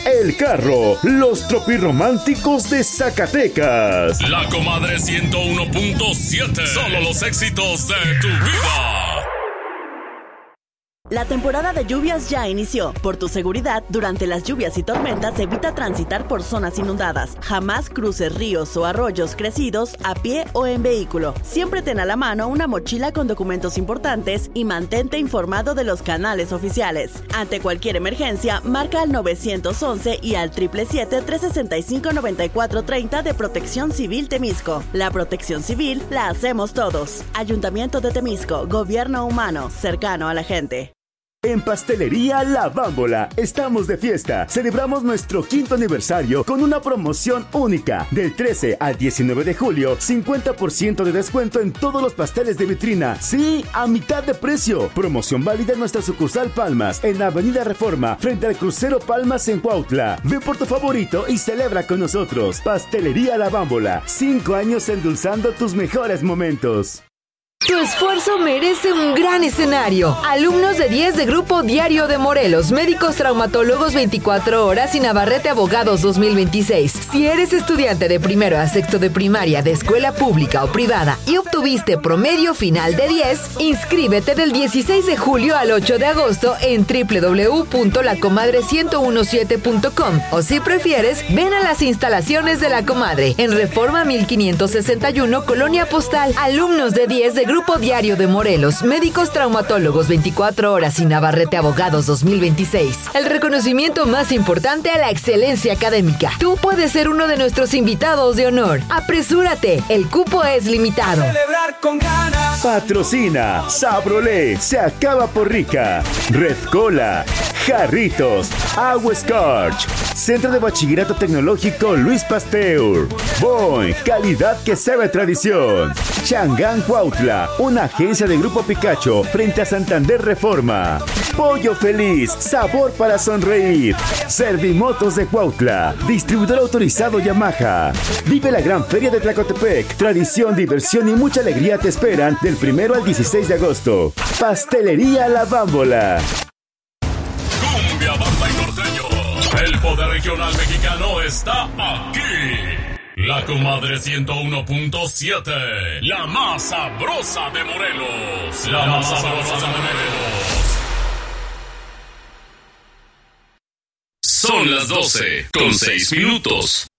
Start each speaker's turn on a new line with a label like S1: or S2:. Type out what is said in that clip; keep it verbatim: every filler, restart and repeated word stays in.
S1: El Carro, los tropirrománticos de Zacatecas.
S2: La Comadre ciento uno punto siete. Solo los éxitos de tu vida.
S3: La temporada de lluvias ya inició. Por tu seguridad, durante las lluvias y tormentas, evita transitar por zonas inundadas. Jamás cruces ríos o arroyos crecidos a pie o en vehículo. Siempre ten a la mano una mochila con documentos importantes y mantente informado de los canales oficiales. Ante cualquier emergencia, marca al nueve once y al siete siete siete, tres seis cinco, nueve cuatro tres cero de Protección Civil Temisco. La protección civil la hacemos todos. Ayuntamiento de Temisco, gobierno humano, cercano a la gente.
S1: En Pastelería La Bámbola estamos de fiesta. Celebramos nuestro quinto aniversario con una promoción única. Del trece al diecinueve de julio, cincuenta por ciento de descuento en todos los pasteles de vitrina. Sí, a mitad de precio. Promoción válida en nuestra sucursal Palmas, en Avenida Reforma, frente al crucero Palmas en Cuautla. Ve por tu favorito y celebra con nosotros. Pastelería La Bámbola. Cinco años endulzando tus mejores momentos.
S4: Tu esfuerzo merece un gran escenario. Alumnos de diez de Grupo Diario de Morelos, médicos traumatólogos veinticuatro horas y Navarrete Abogados dos mil veintiséis. Si eres estudiante de primero a sexto de primaria de escuela pública o privada y obtuviste promedio final de diez, inscríbete del dieciséis de julio al ocho de agosto en doble u doble u doble u punto la comadre ciento diecisiete punto com o si prefieres, ven a las instalaciones de La Comadre en Reforma mil quinientos sesenta y uno, Colonia Postal. Alumnos de diez de Grupo Diario de Morelos, médicos traumatólogos veinticuatro horas y Navarrete Abogados dos mil veintiséis. El reconocimiento más importante a la excelencia académica. Tú puedes ser uno de nuestros invitados de honor. Apresúrate, el cupo es limitado.
S5: Celebrar con ganas.
S1: Patrocina Sabrolé, se acaba por rica. Red Cola, Jarritos, Agua Scorch, Centro de Bachillerato Tecnológico Luis Pasteur, Boing, calidad que sabe tradición. Changán Cuautla, una agencia de Grupo Picacho frente a Santander Reforma. Pollo Feliz, sabor para sonreír. Servimotos de Cuautla, distribuidor autorizado Yamaha. Vive la gran feria de Tlacotepec. Tradición, diversión y mucha alegría te esperan del primero al dieciséis de agosto. Pastelería La Bámbola.
S2: Cumbia, banda y norteño. El poder regional mexicano está aquí. La Comadre ciento uno punto siete. La más sabrosa de Morelos. La, la más sabrosa de Morelos. Son las doce con seis minutos.